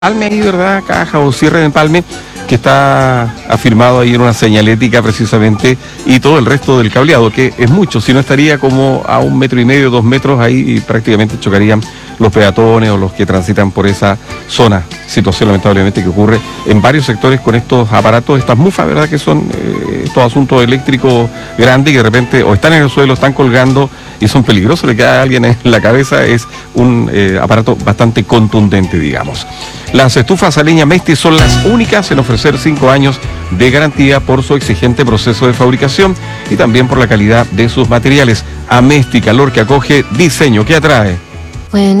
Empalme ahí, ¿verdad? Caja o cierre de empalme, que está afirmado ahí en una señalética precisamente, y todo el resto del cableado, que es mucho, si no estaría como a 1,5 metros, 2 metros ahí, y prácticamente chocarían los peatones o los que transitan por esa zona. Situación lamentablemente que ocurre en varios sectores con estos aparatos, estas mufas, ¿verdad? Que son estos asuntos eléctricos grandes que de repente o están en el suelo, están colgando y son peligrosos, le queda a alguien en la cabeza. Es un aparato bastante contundente, digamos. Las estufas a leña Mesti son las únicas en ofrecer 5 años de garantía por su exigente proceso de fabricación y también por la calidad de sus materiales. Amesti, calor que acoge, diseño que atrae. When